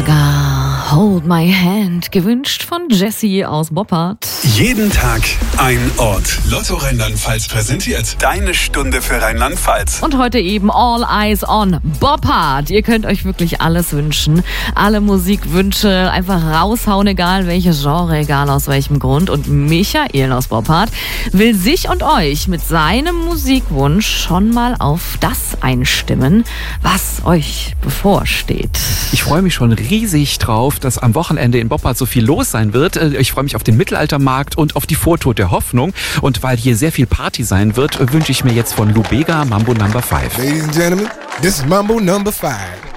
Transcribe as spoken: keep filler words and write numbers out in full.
Gaga, Hold My Hand, gewünscht von Jessie aus Boppard. Jeden Tag ein Ort. Lotto Rheinland-Pfalz präsentiert deine Stunde für Rheinland-Pfalz. Und heute eben All Eyes on Boppard. Ihr könnt euch wirklich alles wünschen. Alle Musikwünsche einfach raushauen, egal welches Genre, egal aus welchem Grund. Und Michael aus Boppard will sich und euch mit seinem Musikwunsch schon mal auf das einstimmen, was euch bevorsteht. Ich freue mich schon riesig drauf, dass am Wochenende in Boppard so viel los sein wird. Ich freue mich auf den Mittelaltermarkt und auf die Vortour der Hoffnung. Und weil hier sehr viel Party sein wird, wünsche ich mir jetzt von Lou Bega Mambo Number five. Ladies and gentlemen, this is Mambo Number five.